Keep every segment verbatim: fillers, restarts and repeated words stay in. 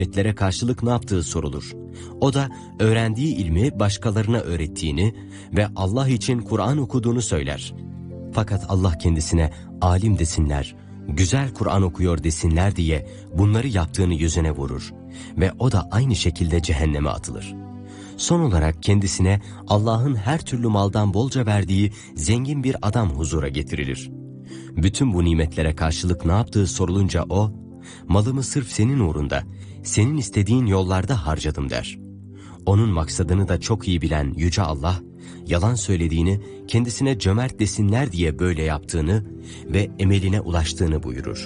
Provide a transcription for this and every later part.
nimetlere karşılık ne yaptığı sorulur. O da öğrendiği ilmi başkalarına öğrettiğini ve Allah için Kur'an okuduğunu söyler. Fakat Allah kendisine alim desinler, güzel Kur'an okuyor desinler diye bunları yaptığını yüzüne vurur ve o da aynı şekilde cehenneme atılır. Son olarak kendisine Allah'ın her türlü maldan bolca verdiği zengin bir adam huzura getirilir. Bütün bu nimetlere karşılık ne yaptığı sorulunca o, malımı sırf senin uğrunda, senin istediğin yollarda harcadım der. Onun maksadını da çok iyi bilen Yüce Allah, yalan söylediğini, kendisine cömert desinler diye böyle yaptığını ve emeline ulaştığını buyurur.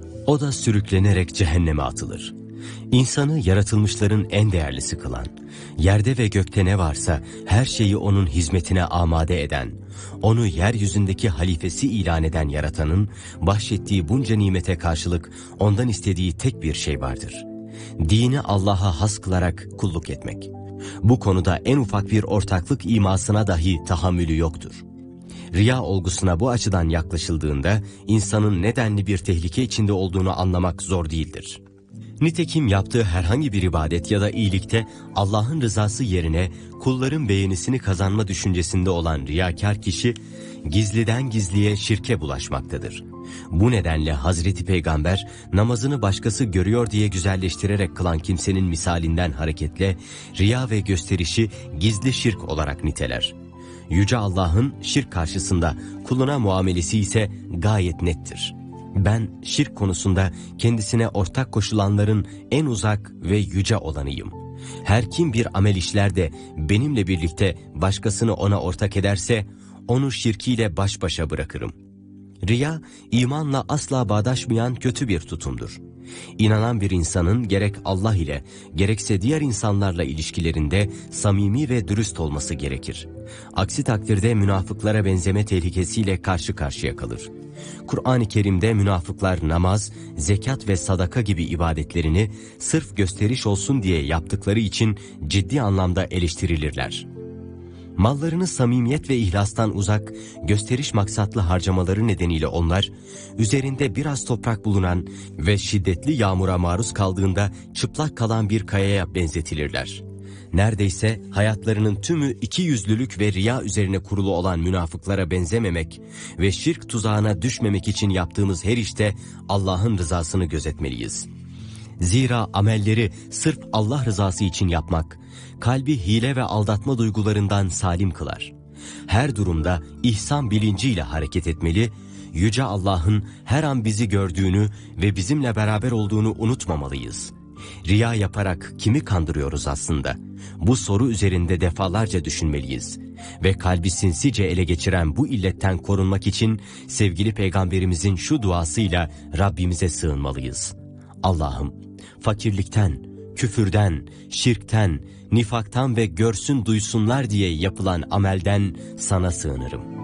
O da sürüklenerek cehenneme atılır. İnsanı yaratılmışların en değerlisi kılan, yerde ve gökte ne varsa her şeyi onun hizmetine amade eden, onu yeryüzündeki halifesi ilan eden yaratanın bahşettiği bunca nimete karşılık ondan istediği tek bir şey vardır. Dini Allah'a has kılarak kulluk etmek. Bu konuda en ufak bir ortaklık imasına dahi tahammülü yoktur. Riya olgusuna bu açıdan yaklaşıldığında insanın nedenli bir tehlike içinde olduğunu anlamak zor değildir. Nitekim yaptığı herhangi bir ibadet ya da iyilikte Allah'ın rızası yerine kulların beğenisini kazanma düşüncesinde olan riyakar kişi gizliden gizliye şirke bulaşmaktadır. Bu nedenle Hazreti Peygamber namazını başkası görüyor diye güzelleştirerek kılan kimsenin misalinden hareketle riya ve gösterişi gizli şirk olarak niteler. Yüce Allah'ın şirk karşısında kuluna muamelesi ise gayet nettir. Ben şirk konusunda kendisine ortak koşulanların en uzak ve yüce olanıyım. Her kim bir amel işler de benimle birlikte başkasını ona ortak ederse onu şirkiyle baş başa bırakırım. Riya, imanla asla bağdaşmayan kötü bir tutumdur. İnanan bir insanın gerek Allah ile gerekse diğer insanlarla ilişkilerinde samimi ve dürüst olması gerekir. Aksi takdirde münafıklara benzeme tehlikesiyle karşı karşıya kalır. Kur'an-ı Kerim'de münafıklar namaz, zekat ve sadaka gibi ibadetlerini sırf gösteriş olsun diye yaptıkları için ciddi anlamda eleştirilirler. Mallarını samimiyet ve ihlastan uzak, gösteriş maksatlı harcamaları nedeniyle onlar, üzerinde biraz toprak bulunan ve şiddetli yağmura maruz kaldığında çıplak kalan bir kayaya benzetilirler. Neredeyse hayatlarının tümü ikiyüzlülük ve riya üzerine kurulu olan münafıklara benzememek ve şirk tuzağına düşmemek için yaptığımız her işte Allah'ın rızasını gözetmeliyiz. Zira amelleri sırf Allah rızası için yapmak, kalbi hile ve aldatma duygularından salim kılar. Her durumda ihsan bilinciyle hareket etmeli, Yüce Allah'ın her an bizi gördüğünü ve bizimle beraber olduğunu unutmamalıyız. Riya yaparak kimi kandırıyoruz aslında? Bu soru üzerinde defalarca düşünmeliyiz. Ve kalbi sinsice ele geçiren bu illetten korunmak için sevgili Peygamberimizin şu duasıyla Rabbimize sığınmalıyız. Allah'ım, fakirlikten, küfürden, şirkten, nifaktan ve görsün duysunlar diye yapılan amelden sana sığınırım.